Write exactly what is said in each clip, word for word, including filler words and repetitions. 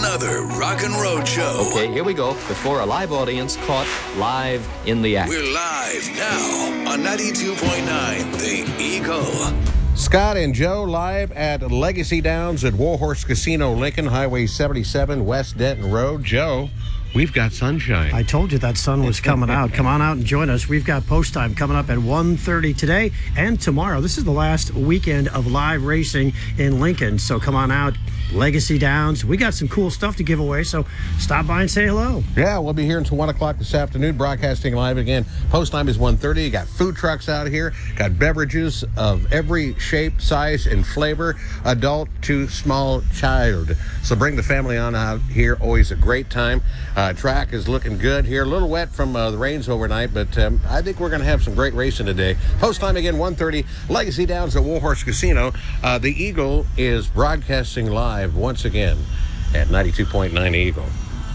another Rock and Road Show. Okay, here we go. Before a live audience caught live in the act. We're live now on ninety-two point nine The Eagle. Scott and Joe live at Legacy Downs at Warhorse Casino, Lincoln, Highway seventy-seven, West Denton Road. Joe, we've got sunshine. I told you that sun was coming out. Come on out and join us. We've got post time coming up at one thirty today and tomorrow. This is the last weekend of live racing in Lincoln, so come on out. Legacy Downs. We got some cool stuff to give away, so stop by and say hello. Yeah, we'll be here until one o'clock this afternoon, broadcasting live again. Post time is one thirty. You got food trucks out here, got beverages of every shape, size, and flavor, adult to small child. So bring the family on out here. Always a great time. Uh, track is looking good here. A little wet from uh, the rains overnight, but um, I think we're going to have some great racing today. Post time again, one thirty. Legacy Downs at Warhorse Casino. Uh, the Eagle is broadcasting live once again at ninety-two point nine Eagle.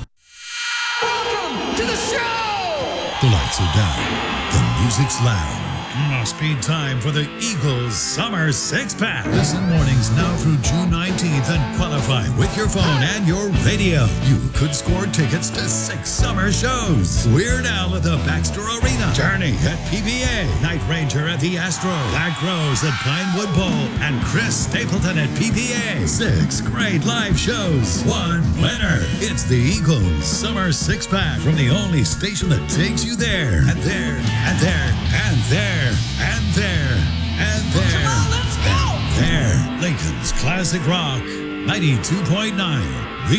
Welcome to the show! The lights are down. The music's loud. Must be time for the Eagles Summer Six-Pack. Listen mornings now through June nineteenth and qualify with your phone and your radio. You could score tickets to six summer shows. Weird Al at the Baxter Arena. Journey at P B A. Night Ranger at the Astro. Black Rose at Pinewood Bowl. And Chris Stapleton at P B A. Six great live shows. One winner. It's the Eagles Summer Six-Pack from the only station that takes you there. And there. And there. And there. And there, and there, Come on, let's go! and there. Lincoln's Classic Rock, ninety-two point nine, The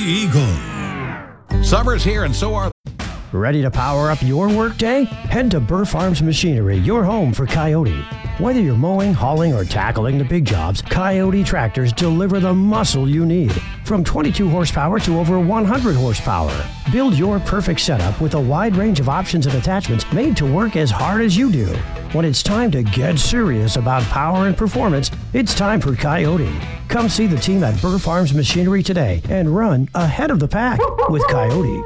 Eagle. Summer's here, and so are... Ready to power up your workday? Head to Burr Farms Machinery, your home for Coyote. Whether you're mowing, hauling, or tackling the big jobs, Coyote tractors deliver the muscle you need. From twenty-two horsepower to over one hundred horsepower. Build your perfect setup with a wide range of options and attachments made to work as hard as you do. When it's time to get serious about power and performance, it's time for Coyote. Come see the team at Burr Farms Machinery today and run ahead of the pack with Coyote.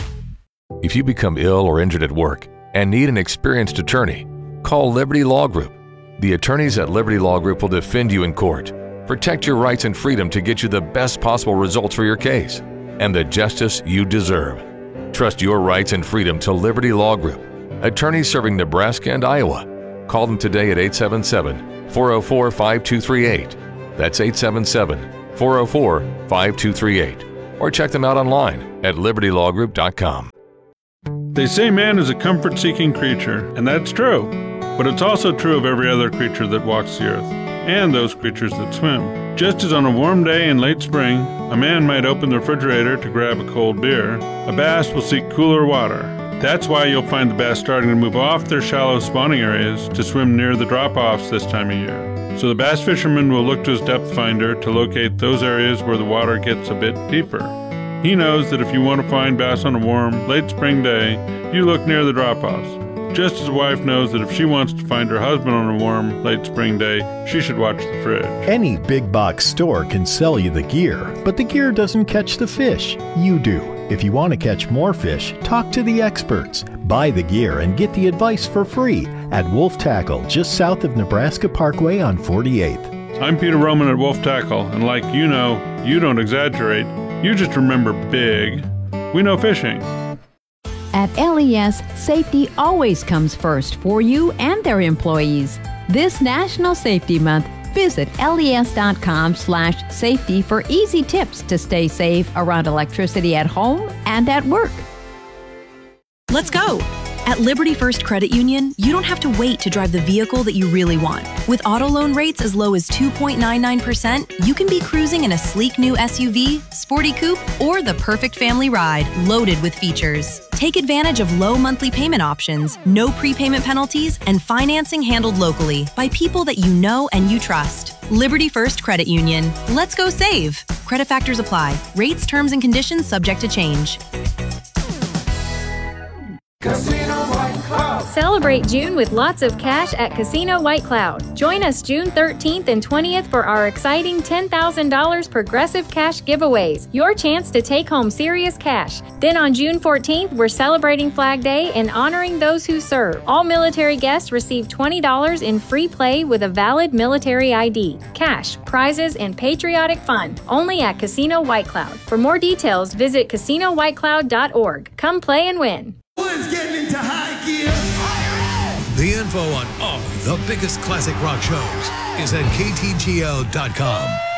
If you become ill or injured at work and need an experienced attorney, call Liberty Law Group. The attorneys at Liberty Law Group will defend you in court, protect your rights and freedom to get you the best possible results for your case and the justice you deserve. Trust your rights and freedom to Liberty Law Group. Attorneys serving Nebraska and Iowa. Call them today at eight seven seven, four oh four, five two three eight. That's eight seven seven, four oh four, five two three eight. Or check them out online at liberty law group dot com. They say man is a comfort-seeking creature, and that's true. But it's also true of every other creature that walks the earth, and those creatures that swim. Just as on a warm day in late spring, a man might open the refrigerator to grab a cold beer, a bass will seek cooler water. That's why you'll find the bass starting to move off their shallow spawning areas to swim near the drop-offs this time of year. So the bass fisherman will look to his depth finder to locate those areas where the water gets a bit deeper. He knows that if you want to find bass on a warm, late spring day, you look near the drop-offs. Just as a wife knows that if she wants to find her husband on a warm, late spring day, she should watch the fridge. Any big box store can sell you the gear, but the gear doesn't catch the fish. You do. If you want to catch more fish, talk to the experts. Buy the gear and get the advice for free at Wolf Tackle, just south of Nebraska Parkway on forty-eighth. I'm Peter Roman at Wolf Tackle, and like you know, you don't exaggerate. You just remember big. We know fishing. At L E S, safety always comes first for you and their employees. This National Safety Month, visit les.com slash safety for easy tips to stay safe around electricity at home and at work. Let's go! At Liberty First Credit Union, you don't have to wait to drive the vehicle that you really want. With auto loan rates as low as two point nine nine percent, you can be cruising in a sleek new S U V, sporty coupe, or the perfect family ride loaded with features. Take advantage of low monthly payment options, no prepayment penalties, and financing handled locally by people that you know and you trust. Liberty First Credit Union. Let's go save. Credit factors apply. Rates, terms, and conditions subject to change. Casino White Celebrate June with lots of cash at Casino White Cloud. Join us June thirteenth and twentieth for our exciting ten thousand dollars Progressive Cash giveaways. Your chance to take home serious cash. Then on June fourteenth, we're celebrating Flag Day and honoring those who serve. All military guests receive twenty dollars in free play with a valid military I D. Cash, prizes, and patriotic fun. Only at Casino White Cloud. For more details, visit casino white cloud dot org. Come play and win. One's getting into high gear. The info on all the biggest classic rock shows is at K T G O dot com.